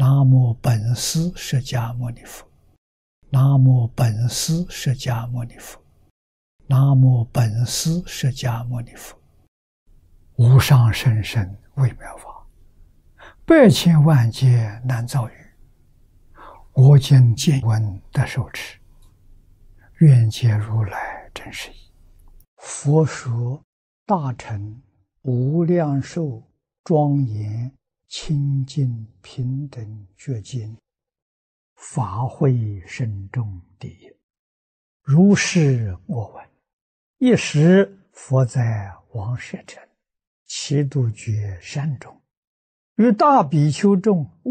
南无本师释迦牟尼佛，南无本师释迦牟尼佛，南无本师释迦牟尼佛。无上甚深微妙法，百千万劫难遭遇。我今见闻得受持，愿解如来真实义。佛说大乘无量寿庄严清净平等觉经，法会深重第一。如是我闻。一时佛在王舍城祇度觉山中，与大比丘众